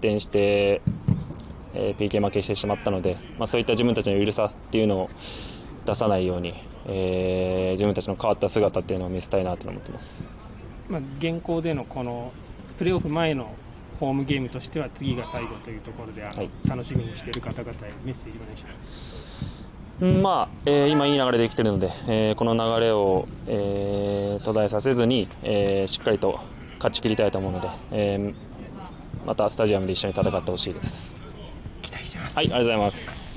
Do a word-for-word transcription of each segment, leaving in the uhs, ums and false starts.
点して、えー、ピーケー 負けしてしまったので、まあ、そういった自分たちの緩さっていうのを出さないように、えー、自分たちの変わった姿っていうのを見せたいなと思ってます。 まあ、現行でのこのプレーオフ前のホームゲームとしては次が最後というところで、あの、はい、楽しみにしている方々へメッセージお願いします。 まあえー、今いい流れできているので、えー、この流れを、えー、途絶えさせずに、えー、しっかりと勝ち切りたいと思うので、えー、またスタジアムで一緒に戦ってほしいです。 期待してます。 はい、ありがとうございます。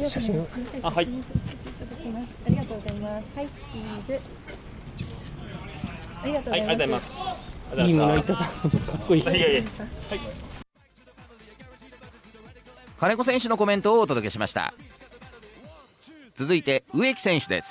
写真をあ、はい、ありがとうございます。はい、チーズ。ありがとうございます。はい、ありがとうございます。 いいものいただくのかっこいい。はい、はい、 金子選手のコメントをお届けしました。続いて植木選手です。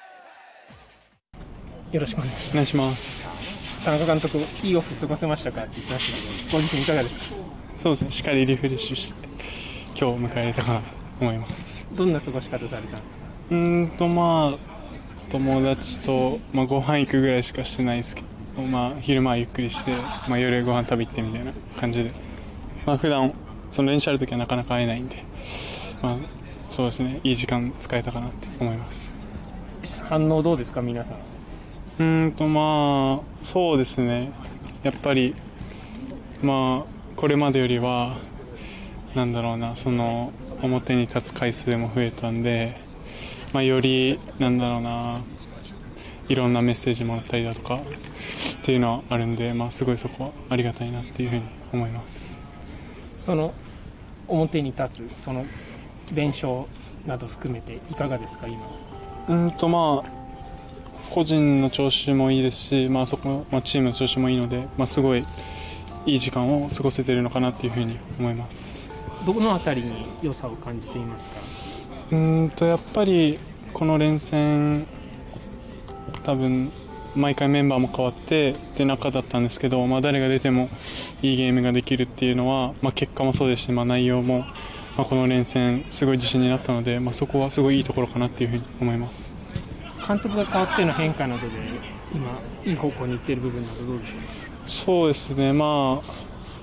よろしくお願いします。お願いします。田中監督、いいオフ過ごせましたかって言ってましたけど、ご自身いかがですか？ そうですね、しっかりリフレッシュして今日を迎えれたかなと思います。 どんな過ごし方されたんですか？ うーんとまあ友達と、まあ、ご飯行くぐらいしかしてないですけど、まあ、昼間はゆっくりして、まあ、夜ご飯食べ行ってみたいな感じで、まあ、普段その練習あるときはなかなか会えないんで、まあ、そうですね、いい時間使えたかなって思います。 反応どうですか皆さん？ うーんとまあそうですね、やっぱりまあこれまでよりはなんだろうな、その表に立つ回数も増えたんで、まあ、よりなんだろうな、いろんなメッセージもらったりだとかっていうのはあるんで、まあ、すごいそこはありがたいなっていうふうに思います。 その表に立つその連勝など含めていかがですか今？ うんとまあ個人の調子もいいですし、まあそこまあ、チームの調子もいいので、まあ、すごいいい時間を過ごせているのかなっていうふうに思います。 どのあたりに良さを感じていますか？ うんとやっぱりこの連戦多分毎回メンバーも変わってって中だったんですけど、まあ、誰が出てもいいゲームができるっていうのは、まあ、結果もそうですし、まあ、内容も、まあ、この連戦すごい自信になったので、まあ、そこはすごいいいところかなっていうふうに思います。 監督が変わっての変化などで今いい方向に行っている部分などどうでしょうか？ そうですね、まあ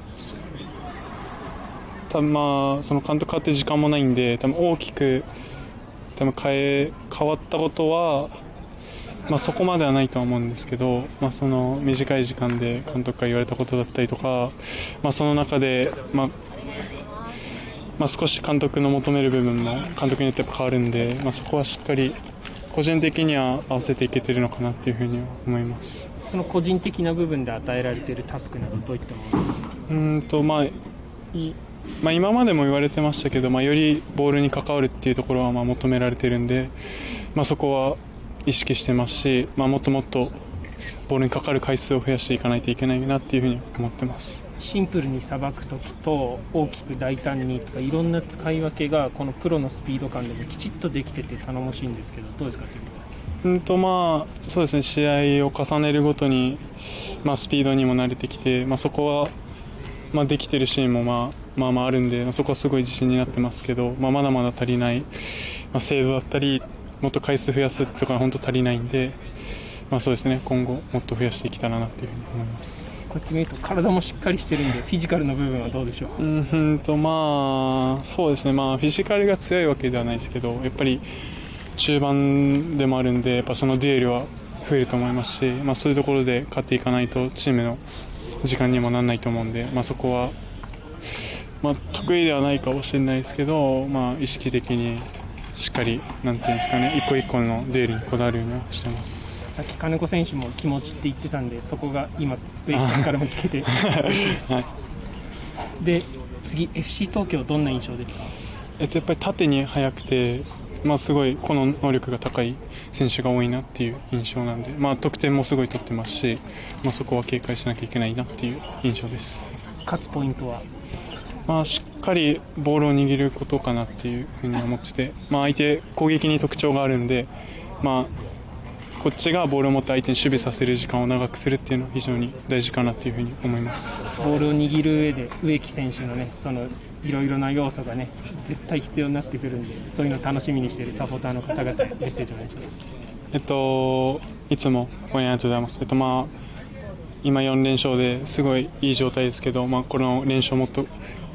多分まあその監督変わって時間もないんで、多分大きく多分変え変わったことは、まあ、そこまではないとは思うんですけど、まあ、その短い時間で監督が言われたことだったりとか、まあ、その中で、まあまあ、少し監督の求める部分も監督によってやっぱ変わるんで、まあ、そこはしっかり個人的には合わせていけてるのかなっていうふうには思います。 その個人的な部分で与えられているタスクなどどういったものですか？ うーんと、まあいまあ、今までも言われてましたけど、まあ、よりボールに関わるっていうところはまあ求められているんで、まあ、そこは意識してますし、まあ、もっともっとボールにかかる回数を増やしていかないといけないなっていうふうに思ってます。 シンプルにさばくときと大きく大胆にとかいろんな使い分けがこのプロのスピード感でもきちっとできてて頼もしいんですけど、どうですか？ うんとまあそうですね、試合を重ねるごとに、まあ、スピードにも慣れてきて、まあ、そこは、まあ、できてるシーンもまあまあまああるんで、そこはすごい自信になってますけど、まあ、まだまだ足りない、まあ、精度だったりもっと回数増やすとか本当足りないんで、まあ、そうですね、今後もっと増やしていけたらなというふうに思います。 こうやって見ると体もしっかりしてるんでフィジカルの部分はどうでしょう？ うんとまあそうですね、まあ、フィジカルが強いわけではないですけど、やっぱり中盤でもあるんで、やっぱそのデュエルは増えると思いますし、まあ、そういうところで勝っていかないとチームの時間にもならないと思うんで、まあ、そこは、まあ、得意ではないかもしれないですけど、まあ、意識的にしっかりなんていうんですかね、一個一個のデュエルにこだわるようにはしてます。 さっき金子選手も気持ちって言ってたんで、そこが今ベイキンからも聞けて嬉しいです、はい、で次 エフシー 東京どんな印象ですか？ えっと、やっぱり縦に速くて、まあ、すごいこの能力が高い選手が多いなっていう印象なんで、まあ、得点もすごい取ってますし、まあ、そこは警戒しなきゃいけないなっていう印象です。 勝つポイントは、 まあ、しっかりボールを握ることかなっていうふうに思ってて、まあ、相手攻撃に特徴があるんで、まあ、こっちがボールを持って相手に守備させる時間を長くするっていうのは非常に大事かなというふうに思います。 ボールを握る上で植木選手のね、そのいろいろな要素がね絶対必要になってくるんで、そういうのを楽しみにしているサポーターの方々へメッセージをお願いします。 えっといつも応援ありがとうございます。えっとまあ今よん連勝ですごいいい状態ですけど、まあ、この連勝をもっと